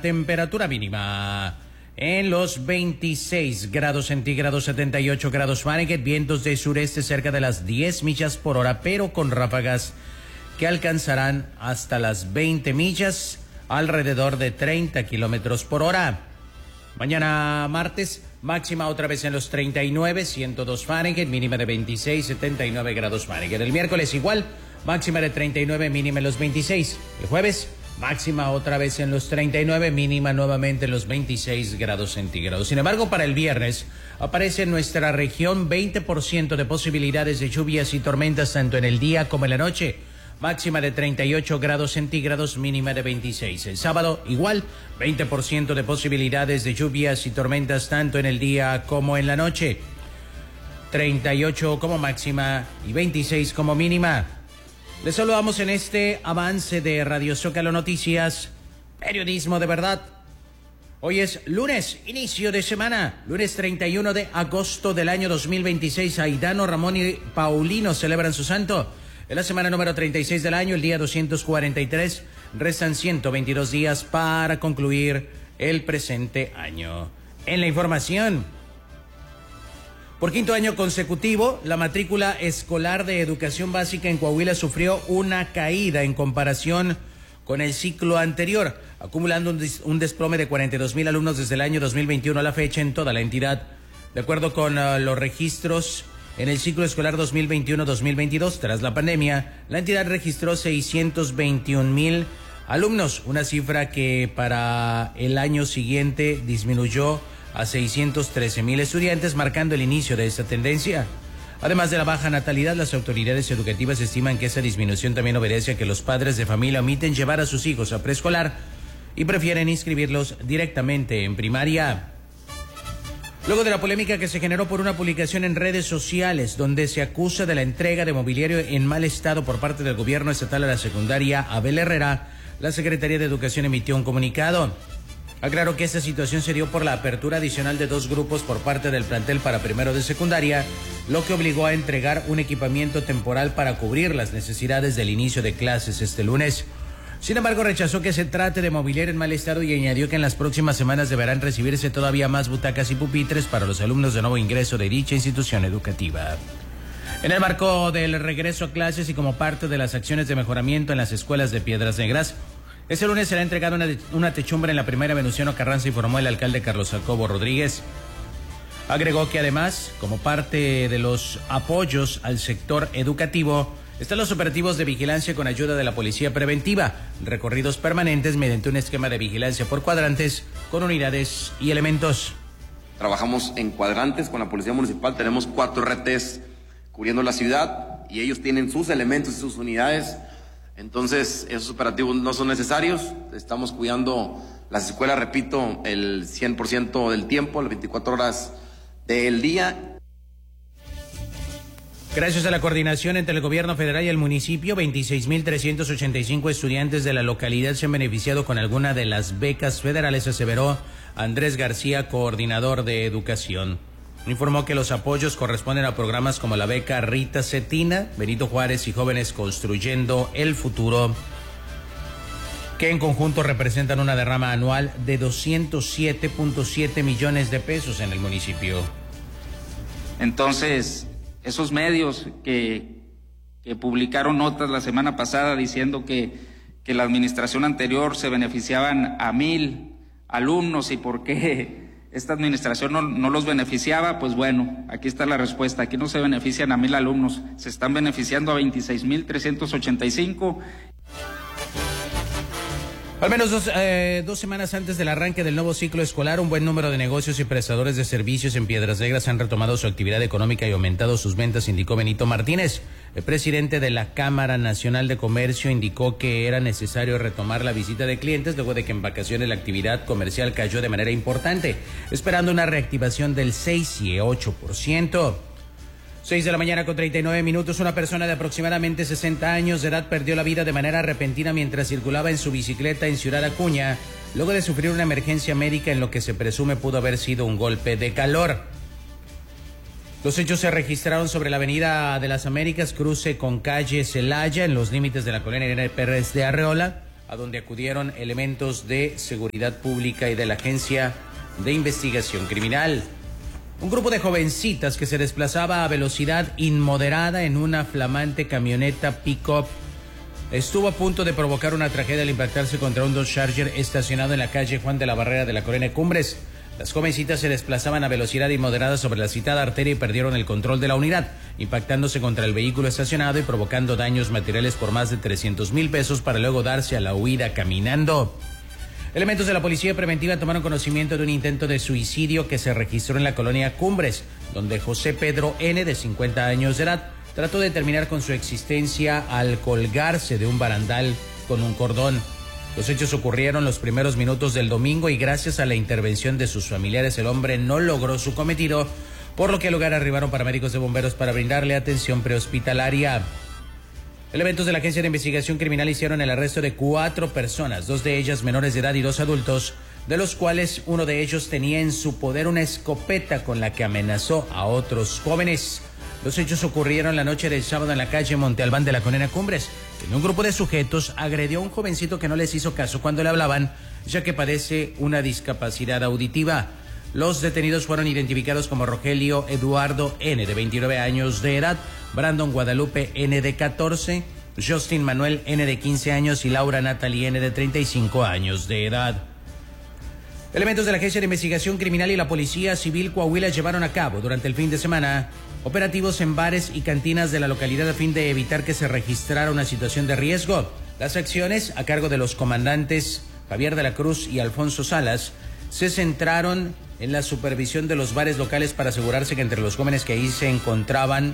Temperatura mínima en los 26 grados centígrados, 78 grados Fahrenheit, vientos de sureste cerca de las 10 millas por hora, pero con ráfagas que alcanzarán hasta las 20 millas, alrededor de 30 kilómetros por hora. Mañana martes, máxima otra vez en los 39, 102 Fahrenheit, mínima de 26, 79 grados Fahrenheit. El miércoles igual, máxima de 39, mínima en los 26. El jueves, máxima otra vez en los 39, mínima nuevamente en los 26 grados centígrados. Sin embargo, para el viernes aparece en nuestra región 20% de posibilidades de lluvias y tormentas tanto en el día como en la noche. Máxima de 38 grados centígrados, mínima de 26. El sábado igual, 20% de posibilidades de lluvias y tormentas tanto en el día como en la noche. 38 como máxima y 26 como mínima. Les saludamos en este avance de Radio Zócalo Noticias, periodismo de verdad. Hoy es lunes, inicio de semana, lunes 31 de agosto del año 2026. Aidano, Ramón y Paulino celebran su santo. En la semana número 36 del año, el día 243, restan 122 días para concluir el presente año. En la información, por quinto año consecutivo, la matrícula escolar de educación básica en Coahuila sufrió una caída en comparación con el ciclo anterior, acumulando un desplome de 42,000 alumnos desde el año 2021 a la fecha en toda la entidad. De acuerdo con los registros, en el ciclo escolar 2021-2022, tras la pandemia, la entidad registró 621,000 alumnos, una cifra que para el año siguiente disminuyó a 613,000 estudiantes, marcando el inicio de esta tendencia. Además de la baja natalidad, las autoridades educativas estiman que esa disminución también obedece a que los padres de familia omiten llevar a sus hijos a preescolar y prefieren inscribirlos directamente en primaria. Luego de la polémica que se generó por una publicación en redes sociales donde se acusa de la entrega de mobiliario en mal estado por parte del gobierno estatal a la secundaria Abel Herrera, la Secretaría de Educación emitió un comunicado. Aclaró que esta situación se dio por la apertura adicional de 2 grupos por parte del plantel para primero de secundaria, lo que obligó a entregar un equipamiento temporal para cubrir las necesidades del inicio de clases este lunes. Sin embargo, rechazó que se trate de mobiliario en mal estado y añadió que en las próximas semanas deberán recibirse todavía más butacas y pupitres para los alumnos de nuevo ingreso de dicha institución educativa. En el marco del regreso a clases y como parte de las acciones de mejoramiento en las escuelas de Piedras Negras, este lunes será entregada una techumbre en la primera Venustiano Carranza, informó el alcalde Carlos Jacobo Rodríguez. Agregó que además, como parte de los apoyos al sector educativo, están los operativos de vigilancia con ayuda de la policía preventiva, recorridos permanentes mediante un esquema de vigilancia por cuadrantes con unidades y elementos. Trabajamos en cuadrantes con la policía municipal, tenemos 4 RTs cubriendo la ciudad y ellos tienen sus elementos y sus unidades. Entonces, esos operativos no son necesarios. Estamos cuidando las escuelas, repito, el 100% del tiempo, las 24 horas del día. Gracias a la coordinación entre el gobierno federal y el municipio, 26,385 estudiantes de la localidad se han beneficiado con alguna de las becas federales, aseveró Andrés García, coordinador de educación. Informó que los apoyos corresponden a programas como la beca Rita Cetina, Benito Juárez y Jóvenes Construyendo el Futuro, que en conjunto representan una derrama anual de 207.7 millones de pesos en el municipio. Entonces, esos medios que publicaron notas la semana pasada diciendo que la administración anterior se beneficiaban a 1,000 alumnos y por qué esta administración no los beneficiaba, pues bueno, aquí está la respuesta. Aquí no se benefician a 1,000 alumnos, se están beneficiando a 26,385. Al menos dos semanas antes del arranque del nuevo ciclo escolar, un buen número de negocios y prestadores de servicios en Piedras Negras han retomado su actividad económica y aumentado sus ventas, indicó Benito Martínez. El presidente de la Cámara Nacional de Comercio indicó que era necesario retomar la visita de clientes luego de que en vacaciones la actividad comercial cayó de manera importante, esperando una reactivación del 6 y 8%. 6 de la mañana con 39 minutos, una persona de aproximadamente 60 años de edad perdió la vida de manera repentina mientras circulaba en su bicicleta en Ciudad Acuña, luego de sufrir una emergencia médica en lo que se presume pudo haber sido un golpe de calor. Los hechos se registraron sobre la avenida de las Américas, cruce con calle Celaya, en los límites de la colonia Irene Pérez de Arreola, a donde acudieron elementos de seguridad pública y de la Agencia de Investigación Criminal. Un grupo de jovencitas que se desplazaba a velocidad inmoderada en una flamante camioneta pick-up estuvo a punto de provocar una tragedia al impactarse contra un Dodge Charger estacionado en la calle Juan de la Barrera de la colonia Cumbres. Las jovencitas se desplazaban a velocidad inmoderada sobre la citada arteria y perdieron el control de la unidad, impactándose contra el vehículo estacionado y provocando daños materiales por más de 300,000 pesos para luego darse a la huida caminando. Elementos de la policía preventiva tomaron conocimiento de un intento de suicidio que se registró en la colonia Cumbres, donde José Pedro N., de 50 años de edad, trató de terminar con su existencia al colgarse de un barandal con un cordón. Los hechos ocurrieron los primeros minutos del domingo y gracias a la intervención de sus familiares el hombre no logró su cometido, por lo que al lugar arribaron paramédicos de bomberos para brindarle atención prehospitalaria. Elementos de la Agencia de Investigación Criminal hicieron el arresto de 4 personas, 2 de ellas menores de edad y 2 adultos, de los cuales uno de ellos tenía en su poder una escopeta con la que amenazó a otros jóvenes. Los hechos ocurrieron la noche del sábado en la calle Monte Albán de la colonia Cumbres, donde un grupo de sujetos agredió a un jovencito que no les hizo caso cuando le hablaban, ya que padece una discapacidad auditiva. Los detenidos fueron identificados como Rogelio Eduardo N., de 29 años de edad, Brandon Guadalupe N., de 14, Justin Manuel N., de 15 años y Laura Natalie N., de 35 años de edad. Elementos de la Agencia de Investigación Criminal y la Policía Civil Coahuila llevaron a cabo durante el fin de semana operativos en bares y cantinas de la localidad a fin de evitar que se registrara una situación de riesgo. Las acciones, a cargo de los comandantes Javier de la Cruz y Alfonso Salas, se centraron en la supervisión de los bares locales para asegurarse que entre los jóvenes que ahí se encontraban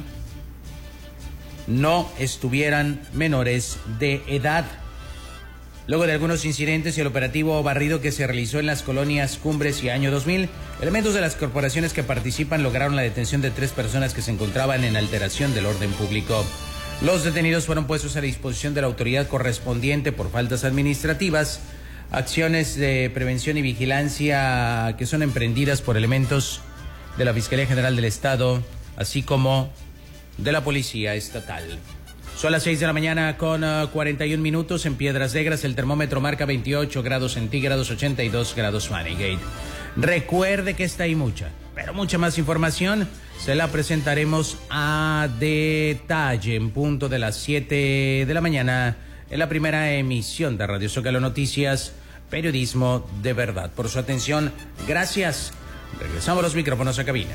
no estuvieran menores de edad. Luego de algunos incidentes y el operativo barrido que se realizó en las colonias Cumbres y Año 2000, elementos de las corporaciones que participan lograron la detención de 3 personas que se encontraban en alteración del orden público. Los detenidos fueron puestos a disposición de la autoridad correspondiente por faltas administrativas, acciones de prevención y vigilancia que son emprendidas por elementos de la Fiscalía General del Estado, así como de la Policía Estatal. Son las 6 de la mañana con 41 minutos en Piedras Negras. El termómetro marca 28 grados centígrados, 82 grados Fahrenheit. Recuerde que está ahí mucha, pero mucha más información se la presentaremos a detalle en punto de las 7 de la mañana en la primera emisión de Radio Zócalo Noticias, periodismo de verdad. Por su atención, gracias. Regresamos los micrófonos a cabina.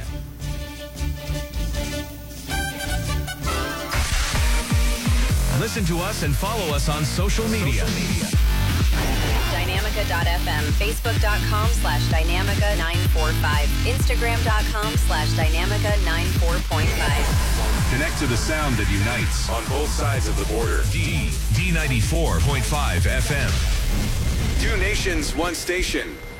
Listen to us and follow us on social media. Dynamica.fm, Facebook.com/Dynamica945, Instagram.com/Dynamica94.5. Connect to the sound that unites on both sides of the border. D94.5 FM. Two nations, one station.